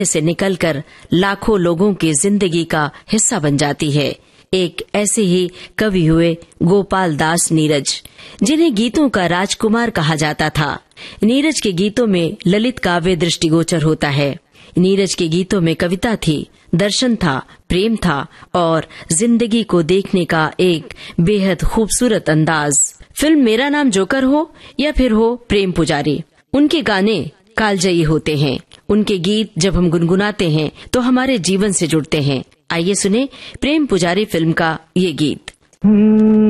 से निकलकर लाखों लोगों की जिंदगी का हिस्सा बन जाती है। एक ऐसे ही कवि हुए गोपाल दास नीरज, जिन्हें गीतों का राजकुमार कहा जाता था। नीरज के गीतों में ललित काव्य दृष्टिगोचर होता है। नीरज के गीतों में कविता थी, दर्शन था, प्रेम था और जिंदगी को देखने का एक बेहद खूबसूरत अंदाज। फिल्म मेरा नाम जोकर हो या फिर हो प्रेम पुजारी, उनके गाने कालजयी होते हैं। उनके गीत जब हम गुनगुनाते हैं तो हमारे जीवन से जुड़ते हैं। आइए सुने प्रेम पुजारी फिल्म का ये गीत।